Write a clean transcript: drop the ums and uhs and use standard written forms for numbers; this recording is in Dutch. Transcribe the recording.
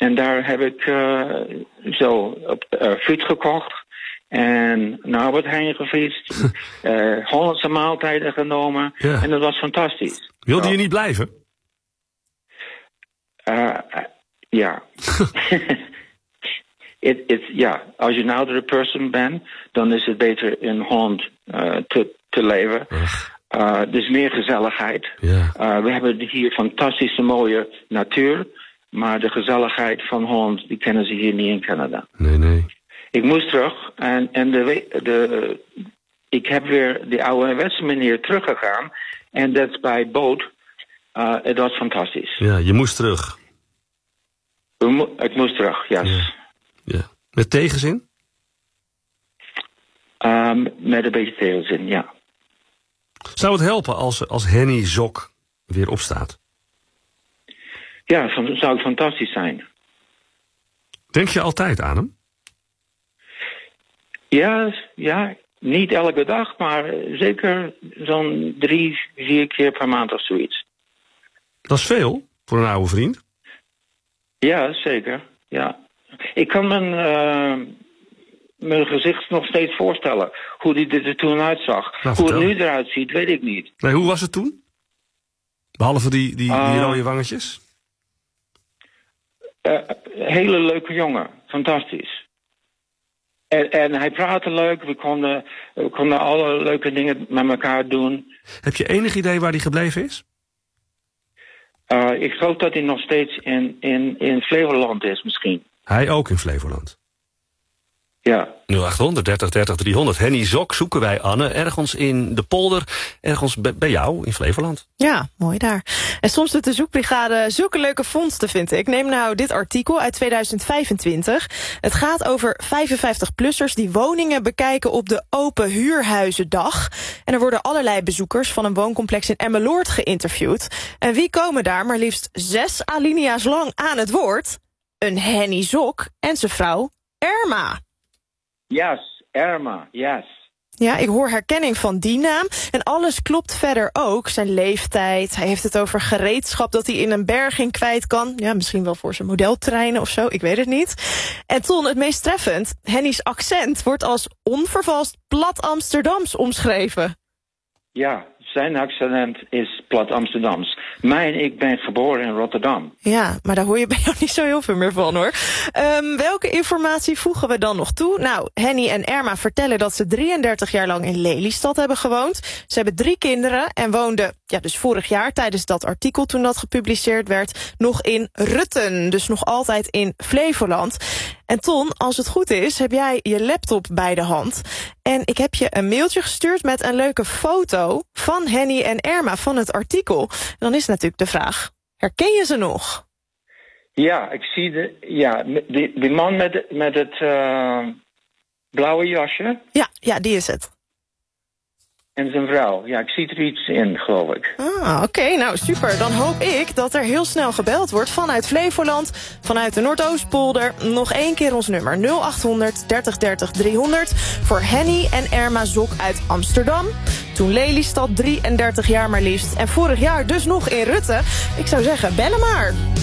En daar heb ik friet gekocht. En naar Albert Heijn gefietst. Hollandse maaltijden genomen. Ja. En dat was fantastisch. Wilde je niet blijven? Ja. Als je een oudere persoon bent, dan is het beter in Holland te leven. Er is meer gezelligheid. Ja. We hebben hier fantastische mooie natuur. Maar de gezelligheid van Holland, die kennen ze hier niet in Canada. Nee. Ik moest terug en ik heb weer de ouderwetse manier teruggegaan. En dat is bij boot. Het was fantastisch. Ja, je moest terug. Ik moest terug, yes. Ja. Met tegenzin? Met een beetje tegenzin, ja. Zou het helpen als Henny Zok weer opstaat? Ja, dat zou fantastisch zijn. Denk je altijd aan hem? Ja, niet elke dag, maar zeker zo'n 3-4 keer per maand of zoiets. Dat is veel voor een oude vriend. Ja, zeker. Ja. Ik kan mijn gezicht nog steeds voorstellen. Hoe die er toen uitzag. Nou, hoe het nu eruit ziet, weet ik niet. Nee, hoe was het toen? Behalve die rode wangetjes? Hele leuke jongen. Fantastisch. En hij praatte leuk. We konden alle leuke dingen met elkaar doen. Heb je enig idee waar hij gebleven is? Ik geloof dat hij nog steeds in Flevoland is misschien. Hij ook in Flevoland? Ja. 0800 30 30 300. Henny Zok zoeken wij, Anne, ergens in de polder, ergens bij jou in Flevoland. Ja, mooi daar. En soms doet de zoekbrigade zulke leuke vondsten, vind ik. Neem nou dit artikel uit 2025. Het gaat over 55-plussers die woningen bekijken op de Open Huurhuizendag. En er worden allerlei bezoekers van een wooncomplex in Emmeloord geïnterviewd. En wie komen daar maar liefst 6 alinea's lang aan het woord? Een Henny Zok en zijn vrouw Erma. Yes, Erma, yes. Ja, ik hoor herkenning van die naam. En alles klopt verder ook. Zijn leeftijd, hij heeft het over gereedschap dat hij in een berging kwijt kan. Ja, misschien wel voor zijn modeltreinen of zo, ik weet het niet. En Ton, het meest treffend, Henny's accent wordt als onvervalst plat Amsterdams omschreven. Ja, zijn accent is plat Amsterdams. Ik ben geboren in Rotterdam. Ja, maar daar hoor je bij jou niet zo heel veel meer van, hoor. Welke informatie voegen we dan nog toe? Nou, Henny en Erma vertellen dat ze 33 jaar lang in Lelystad hebben gewoond. Ze hebben 3 kinderen en woonden, dus vorig jaar tijdens dat artikel toen dat gepubliceerd werd, nog in Rutten. Dus nog altijd in Flevoland. En Ton, als het goed is, heb jij je laptop bij de hand. En ik heb je een mailtje gestuurd met een leuke foto van Henny en Erma van het artikel. En dan is natuurlijk de vraag, herken je ze nog? Ja, ik zie die man met het blauwe jasje. Ja, die is het. En zijn vrouw. Ja, ik zie er iets in, geloof ik. Oké, nou super. Dan hoop ik dat er heel snel gebeld wordt vanuit Flevoland, vanuit de Noordoostpolder. Nog 1 keer ons nummer 0800 30 30 300 voor Henny en Erma Zok uit Amsterdam. Toen Lelystad 33 jaar maar liefst. En vorig jaar dus nog in Rutten. Ik zou zeggen, bellen maar.